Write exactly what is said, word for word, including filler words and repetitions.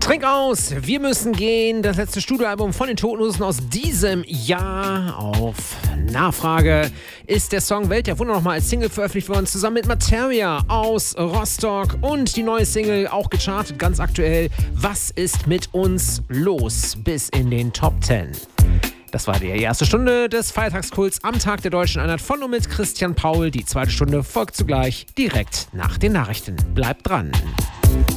Trink aus, wir müssen gehen. Das letzte Studioalbum von den Toten Hosen aus diesem Jahr. Auf Nachfrage ist der Song Welt der Wunder nochmal als Single veröffentlicht worden, zusammen mit Materia aus Rostock. Und die neue Single auch gechartet, ganz aktuell. Was ist mit uns los? Bis in den Top Ten. Das war die erste Stunde des Feiertagskults am Tag der Deutschen Einheit von und mit Christian Paul. Die zweite Stunde folgt zugleich direkt nach den Nachrichten. Bleibt dran.